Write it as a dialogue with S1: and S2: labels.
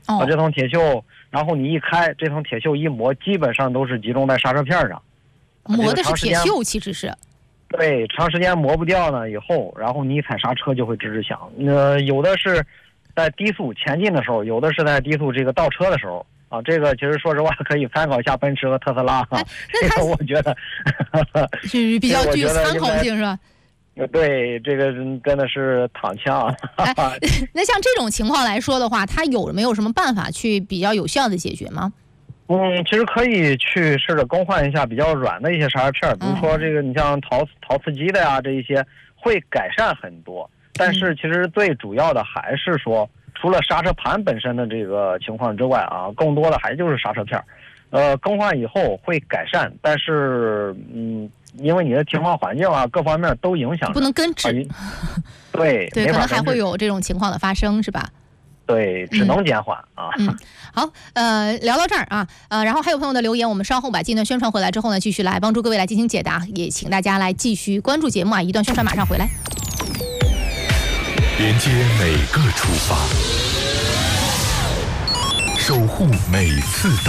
S1: 把这层铁锈，然后你一开，这层铁锈一磨，基本上都是集中在刹车片上。
S2: 磨的是铁锈，其实是。
S1: 对，长时间磨不掉呢，以后，然后你一踩刹车就会吱吱响。有的是在低速前进的时候，有的是在低速这个倒车的时候啊。这个其实说实话可以参考一下奔驰和特斯拉啊。这个我觉得
S2: 是比较具有参考性，是吧？
S1: 对，这个真的是躺枪。
S2: 那像这种情况来说的话，它有没有什么办法去比较有效的解决吗？
S1: 其实可以去试着更换一下比较软的一些刹车片，比如说这个你像陶瓷基的呀，这一些会改善很多。但是其实最主要的还是说，除了刹车盘本身的这个情况之外啊，更多的还就是刹车片。更换以后会改善，但是因为你的停放环境啊各方面都影响，
S2: 不能根治。
S1: 对，
S2: 可能还会有这种情况的发生，是吧？
S1: 对，只能减缓啊。
S2: 好，聊到这儿啊，然后还有朋友的留言，我们稍后把这一段宣传回来之后呢，继续来帮助各位来进行解答，也请大家来继续关注节目啊。一段宣传马上回来，
S3: 连接每个出发，守护每次